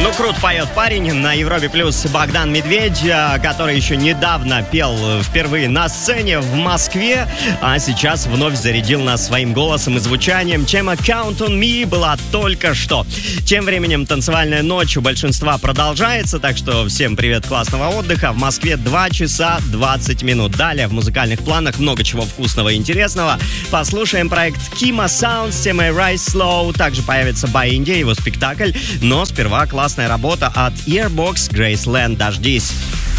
Круто поет парень. На Европе Плюс Богдан Медведь, который еще недавно пел впервые на сцене в Москве, а сейчас вновь зарядил нас своим голосом и звучанием. Тема Count on Me была только что. Тем временем танцевальная ночь у большинства продолжается, так что всем привет, классного отдыха. В Москве 2 часа 20 минут. Далее в музыкальных планах много чего вкусного и интересного. Послушаем проект Kima Sound с темой Rise Slow. Также появится by India, его спектакль. Но сперва классная работа от Earbox Graceland. Дождись.